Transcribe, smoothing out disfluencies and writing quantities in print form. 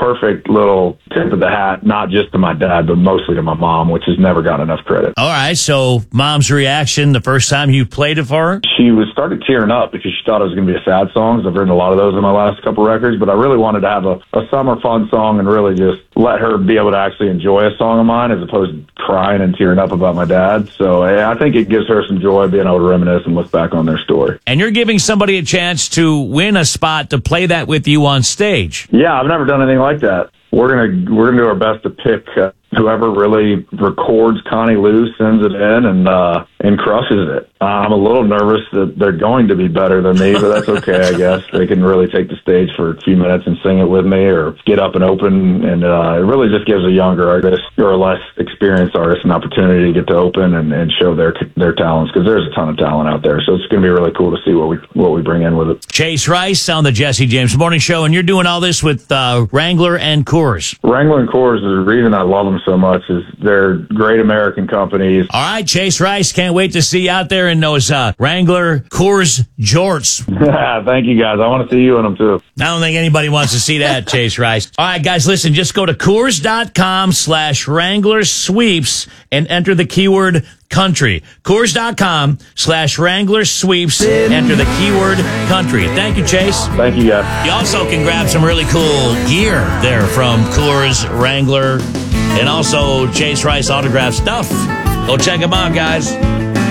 perfect little tip of the hat, not just to my dad, but mostly to my mom, which has never gotten enough credit. All right, so mom's reaction the first time you played it for her? She started tearing up because she thought it was going to be a sad song. I've written a lot of those in my last couple records, but I really wanted to have a summer fun song and really just let her be able to actually enjoy a song of mine as opposed to crying and tearing up about my dad. So I think it gives her some joy being able to reminisce and look back on their story. And you're giving somebody a chance to win a spot to play that with you on stage. Yeah, I've never done anything like that. We're gonna do our best to pick whoever really records Connie Lou, sends it in, and crushes it. I'm a little nervous that they're going to be better than me, but that's okay, I guess. They can really take the stage for a few minutes and sing it with me or get up and open, and it really just gives a younger artist or a less experienced artist an opportunity to get to open and show their talents, because there's a ton of talent out there. So it's going to be really cool to see what we bring in with it. Chase Rice on the Jesse James Morning Show, and you're doing all this with Wrangler and Coors. Wrangler and Coors, the reason I love them so much is they're great American companies. All right, Chase Rice, can't wait to see you out there in those Wrangler Coors jorts. Thank you, guys. I want to see you in them, too. I don't think anybody wants to see that, Chase Rice. All right, guys, listen, just go to Coors.com/Wrangler Sweeps and enter the keyword country. Coors.com/Wrangler Sweeps. Enter the keyword country. Thank you, Chase. Thank you, guys. You also can grab some really cool gear there from Coors, Wrangler, and also Chase Rice autograph stuff. Go check them out, guys.